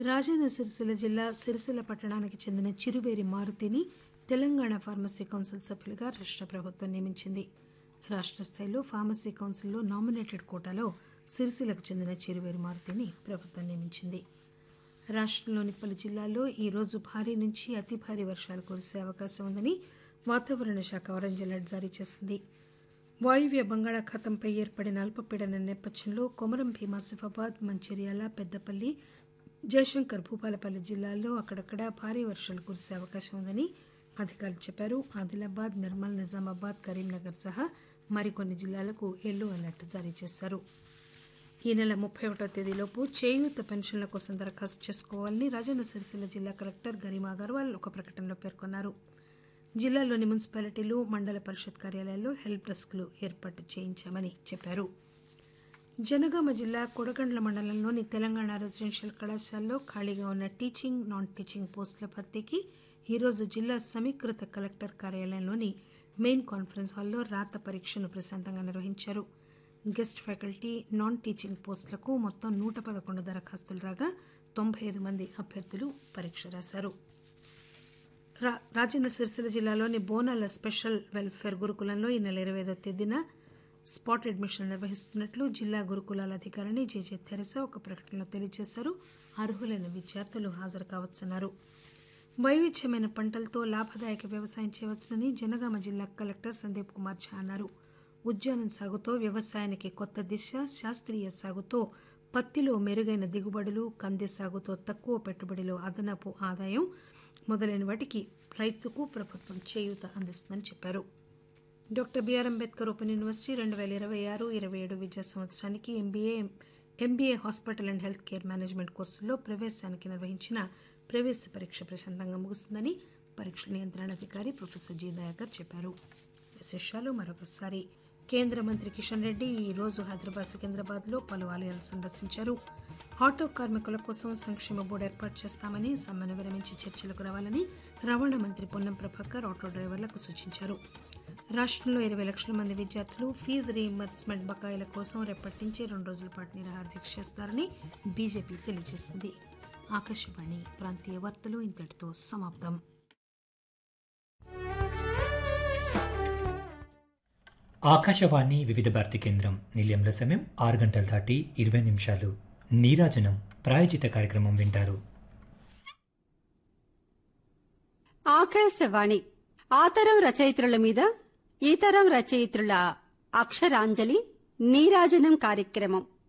రాజన్న సిరిసిల్ల జిల్లా సిరిసిల్ల పట్టణానికి చెందిన చిరువేరి మారుతిని తెలంగాణ ఫార్మసీ కౌన్సిల్ సభ్యులుగా రాష్ట ప్రభుత్వం నియమించింది. రాష్ట స్థాయిలో ఫార్మసీ కౌన్సిల్లో నామినేటెడ్ కోటాలో సిరిసిల్లకు చెందిన చిరువేరి మారుతిని ప్రభుత్వం నియమించింది. రాష్టంలోని పలు జిల్లాల్లో ఈ రోజు భారీ నుంచి అతి భారీ వర్షాలు కురిసే అవకాశం ఉందని వాతావరణ శాఖ ఆరెంజ్ అలర్ట్ జారీ చేసింది. వాయువ్య బంగాళాఖాతంపై ఏర్పడిన అల్పపీడనం నేపథ్యంలో కొమరం భీం ఆసిఫాబాద్, మంచిర్యాల, పెద్దపల్లి, జయశంకర్, భూపాలపల్లి జిల్లాల్లో అక్కడక్కడ భారీ వర్షాలు కురిసే అవకాశం ఉందని అధికారులు చెప్పారు. ఆదిలాబాద్, నిర్మల్, నిజామాబాద్, కరీంనగర్ సహా మరికొన్ని జిల్లాలకు ఎల్లో అలర్ట్ జారీ చేశారు. ఈ నెల 31వ తేదీలోపు చేయూత పెన్షన్ల కోసం దరఖాస్తు చేసుకోవాలని రాజన్న సిరిసిల్ల జిల్లా కలెక్టర్ గరిమా అగర్వాల్ ఒక ప్రకటనలో పేర్కొన్నారు. జిల్లాలోని మున్సిపాలిటీలు, మండల పరిషత్ కార్యాలయాల్లో హెల్ప్ డెస్క్లు ఏర్పాటు చేయించామని చెప్పారు. జనగామ జిల్లా కొడగండ్ల మండలంలోని తెలంగాణ రెసిడెన్షియల్ కళాశాలలో ఖాళీగా ఉన్న టీచింగ్, నాన్ టీచింగ్ పోస్టుల భర్తీకి ఈరోజు జిల్లా సమీకృత కలెక్టర్ కార్యాలయంలోని మెయిన్ కాన్ఫరెన్స్ హాల్లో రాత పరీక్షను ప్రశాంతంగా నిర్వహించారు. గెస్ట్ ఫ్యాకల్టీ, నాన్ టీచింగ్ పోస్టులకు మొత్తం 111 దరఖాస్తులు రాగా 95 మంది అభ్యర్థులు పరీక్ష రాశారు. రాజన్న సిరిసిల్ల జిల్లాలోని బోనాల స్పెషల్ వెల్ఫేర్ గురుకులంలో ఈ నెల 25వ తేదీన స్పాట్ అడ్మిషన్ నిర్వహిస్తున్నట్లు జిల్లా గురుకులాల అధికారిని జేజే తెరెసా ఒక ప్రకటనలో తెలియజేశారు. అర్హులైన విద్యార్థులు హాజరు కావచ్చన్నారు. వైవిధ్యమైన పంటలతో లాభదాయక వ్యవసాయం చేయవచ్చునని జనగామ జిల్లా కలెక్టర్ సందీప్ కుమార్ ఝా అన్నారు. ఉద్యానం సాగుతో వ్యవసాయానికి కొత్త దిశ, శాస్త్రీయ సాగుతో పత్తిలో మెరుగైన దిగుబడులు, కంది సాగుతో తక్కువ పెట్టుబడిలో అదనపు ఆదాయం మొదలైన వాటికి రైతుకు ప్రభుత్వం చేయూత అందిస్తుందని చెప్పారు. Doctor BR Ambedkar open university 2026-27 విద్యా సంవత్సరానికి MBA hospital and health care management కోర్సుల్లో ప్రవేశానికి నిర్వహించిన ప్రవేశ పరీక్ష ప్రశాంతంగా ముగుస్తుందని పరీక్ష నియంత్రణాధికారి ప్రొఫెసర్ జి దయాకర్ చెప్పారు. విశేషాలు మరొకసారి. కేంద్ర మంత్రి కిషన్ రెడ్డి ఈ రోజు హైదరాబాద్, సికింద్రాబాద్లో పలు ఆలయాలు సందర్శించారు. ఆటో కార్మికుల కోసం సంక్షేమ బోర్డు ఏర్పాటు చేస్తామని, సమ్మెను విరమించి చర్చలకు రావాలని రవాణా మంత్రి పొన్నం ప్రభాకర్ ఆటో డ్రైవర్లకు సూచించారు. రాష్టంలో 20 లక్షల మంది విద్యార్థులు ఫీజు రీయింబర్స్మెంట్ బకాయిల కోసం రేపటి నుంచి 2 రోజుల పాటు నిరాహార దీక్ష చేస్తారని బీజేపీ తెలియజేసింది. ఆకాశవాణి ప్రాంతీయ వార్తలు ఇంతటితో సమాప్తం. ఆకాశవాణి వివిధ భారతి కేంద్రం నిలయంలో సమయం 6 గంటలు దాటి 20 నిమిషాలు. నీరాజనం ప్రాయోజిత కార్యక్రమం వింటారు. ఆకాశవాణి ఆ తరం రచయిత్రుల మీద ఈ తరం రచయిత్రుల అక్షరాంజలి నీరాజనం కార్యక్రమం